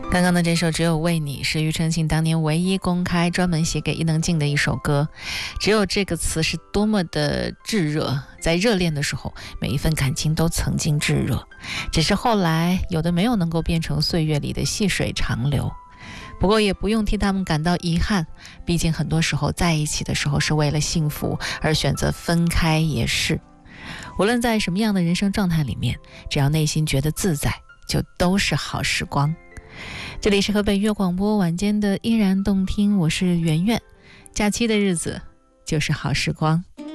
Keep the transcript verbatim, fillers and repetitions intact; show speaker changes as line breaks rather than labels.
刚刚的这首《只有为你》是庾澄庆当年唯一公开专门写给伊能静的一首歌。只有这个词是多么的炙热，在热恋的时候每一份感情都曾经炙热，只是后来有的没有能够变成岁月里的细水长流。不过也不用替他们感到遗憾，毕竟很多时候在一起的时候是为了幸福，而选择分开也是。无论在什么样的人生状态里面，只要内心觉得自在，就都是好时光。这里是河北粤广播晚间的依然动听，我是圆圆。假期的日子就是好时光。